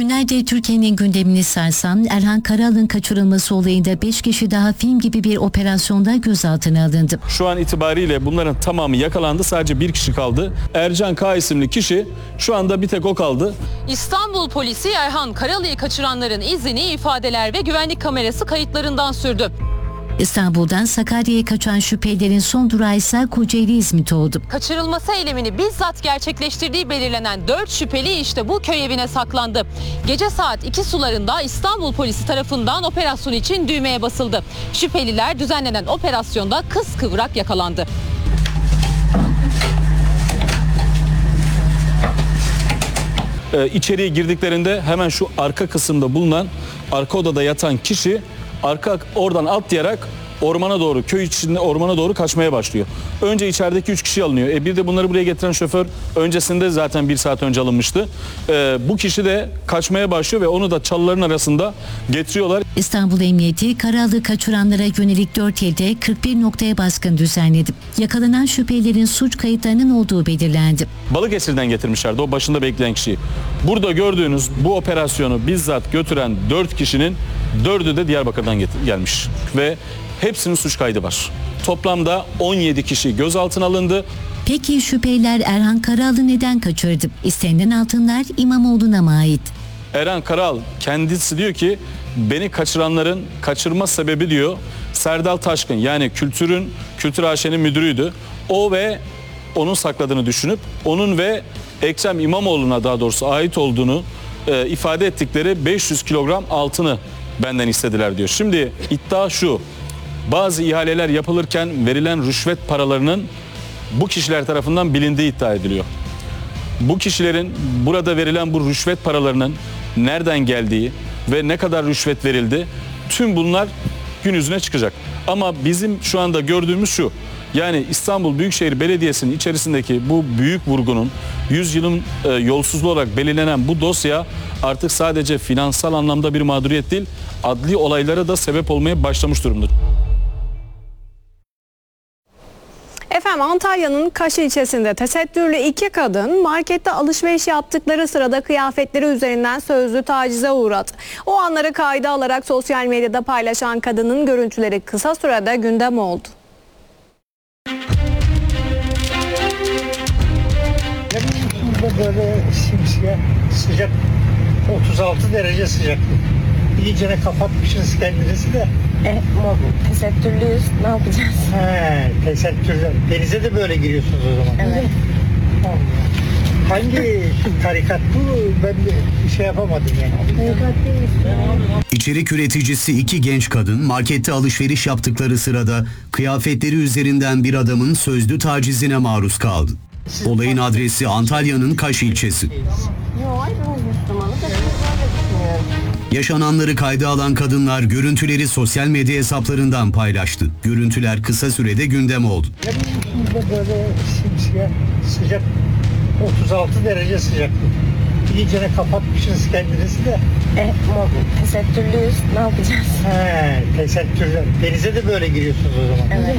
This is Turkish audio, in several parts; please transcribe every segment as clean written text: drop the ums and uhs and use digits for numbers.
Günlerdir Türkiye'nin gündemini sarsan Erhan Karal'ın kaçırılması olayında 5 kişi daha film gibi bir operasyonda gözaltına alındı. Şu an itibariyle bunların tamamı yakalandı. Sadece bir kişi kaldı. Ercan K. isimli kişi, şu anda bir tek o kaldı. İstanbul polisi Erhan Karalı'yı kaçıranların izini ifadeler ve güvenlik kamerası kayıtlarından sürdü. İstanbul'dan Sakarya'ya kaçan şüphelilerin son durağı ise Kocaeli İzmit oldu. Kaçırılması eylemini bizzat gerçekleştirdiği belirlenen 4 şüpheli işte bu köy evine saklandı. Gece saat 2 sularında İstanbul polisi tarafından operasyon için düğmeye basıldı. Şüpheliler düzenlenen operasyonda kıskıvrak yakalandı. İçeriye girdiklerinde hemen şu arka kısımda bulunan, arka odada yatan kişi oradan atlayarak ormana doğru, köy içinde ormana doğru kaçmaya başlıyor. Önce içerideki 3 kişi alınıyor. Bir de bunları buraya getiren şoför öncesinde zaten 1 saat önce alınmıştı. Bu kişi de kaçmaya başlıyor ve onu da çalıların arasında getiriyorlar. İstanbul Emniyeti Karal'ı kaçıranlara yönelik 4 ilde 41 noktaya baskın düzenledi. Yakalanan şüphelilerin suç kayıtlarının olduğu belirlendi. Balıkesir'den getirmişlerdi o başında bekleyen kişiyi. Burada gördüğünüz bu operasyonu bizzat götüren 4 kişinin 4'ü de Diyarbakır'dan gelmiş ve hepsinin suç kaydı var. Toplamda 17 kişi gözaltına alındı. Peki şüpheliler Erhan Karal'ı neden kaçırdı? İstenilen altınlar İmamoğlu'na mı ait? Erhan Karal kendisi diyor ki beni kaçıranların kaçırma sebebi diyor Serdal Taşkın, yani Kültür AŞ'nin müdürüydü. O ve onun sakladığını düşünüp onun ve Ekrem İmamoğlu'na daha doğrusu ait olduğunu ifade ettikleri 500 kilogram altını benden istediler diyor. Şimdi iddia şu: bazı ihaleler yapılırken verilen rüşvet paralarının bu kişiler tarafından bilindiği iddia ediliyor. Bu kişilerin burada verilen bu rüşvet paralarının nereden geldiği ve ne kadar rüşvet verildi, tüm bunlar gün yüzüne çıkacak. Ama bizim şu anda gördüğümüz şu: yani İstanbul Büyükşehir Belediyesi'nin içerisindeki bu büyük vurgunun 100 yılın yolsuzluğu olarak belirlenen bu dosya artık sadece finansal anlamda bir mağduriyet değil, adli olaylara da sebep olmaya başlamış durumda. Efendim, Antalya'nın Kaş ilçesinde tesettürlü 2 kadın markette alışveriş yaptıkları sırada kıyafetleri üzerinden sözlü tacize uğradı. O anları kayda alarak sosyal medyada paylaşan kadının görüntüleri kısa sürede gündem oldu. Böyle simsiyah sıcak, 36 derece sıcaklık. İyicene kapatmışsınız kendinizi de. Tesettürlüyüz. Ne yapacağız? Tesettürler. Denize de böyle giriyorsunuz o zaman. Evet. Hangi tarikat bu? Ben de bir şey yapamadım yani. Tarikat değil. İçerik üreticisi 2 genç kadın markette alışveriş yaptıkları sırada kıyafetleri üzerinden bir adamın sözlü tacizine maruz kaldı. Olayın adresi Antalya'nın Kaş ilçesi. Yok, ayrımız Müslümanız. Hepimiz böyle düşünüyoruz. Yaşananları kayda alan kadınlar görüntüleri sosyal medya hesaplarından paylaştı. Görüntüler kısa sürede gündem oldu. Böyle simsiyah sıcak, 36 derece sıcaklık. İyicene kapatmışsınız kendinizi de. Tesettürlüyüz. Ne yapacağız? Tesettürler. Denize de böyle giriyorsunuz o zaman. Evet.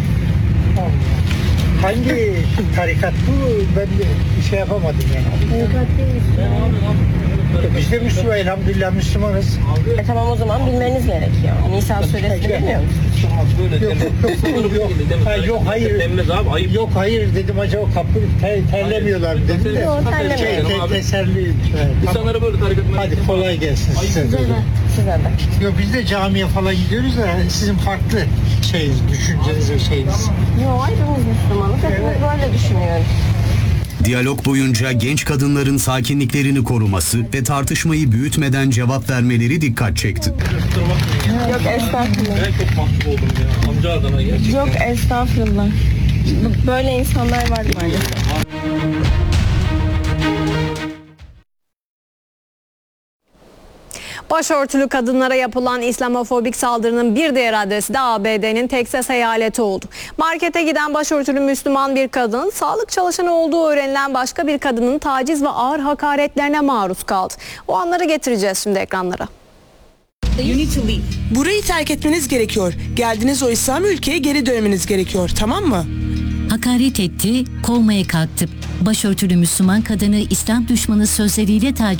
Hangi tarikat bu? Ben de bir şey yapamadım yani. Tarikat değil. Biz de Müslüman, elhamdülillah Müslümanız. Tamam, o zaman bilmeniz gerekiyor. Nisa suresini bilmiyor musunuz? Yok hayır. Yok hayır dedim, acaba kapı terlemiyorlar dedim de. Yok, terlemiyor. Teselli. İnsanlara böyle tarikat. Hadi kolay gelsin size. Size de. Yok, biz de camiye falan gidiyoruz da sizin farklı düşünceniz ve şeyiniz. Yok, ayrımız Müslümanız. Hepimiz böyle düşünüyoruz. Diyalog boyunca genç kadınların sakinliklerini koruması ve tartışmayı büyütmeden cevap vermeleri dikkat çekti. Yok, estağfurullah. Ben çok mahcup oldum ya. Amca adına gerçekten. Yok, estağfurullah. Böyle insanlar var maalesef. Başörtülü kadınlara yapılan İslamofobik saldırının bir diğer adresi de ABD'nin Teksas eyaleti oldu. Markete giden başörtülü Müslüman bir kadın, sağlık çalışanı olduğu öğrenilen başka bir kadının taciz ve ağır hakaretlerine maruz kaldı. O anları getireceğiz şimdi ekranlara. Burayı terk etmeniz gerekiyor. Geldiğiniz o İslam ülkeye geri dönmeniz gerekiyor, tamam mı? Hakaret etti, kovmaya kalktı. Başörtülü Müslüman kadını İslam düşmanı sözleriyle taciz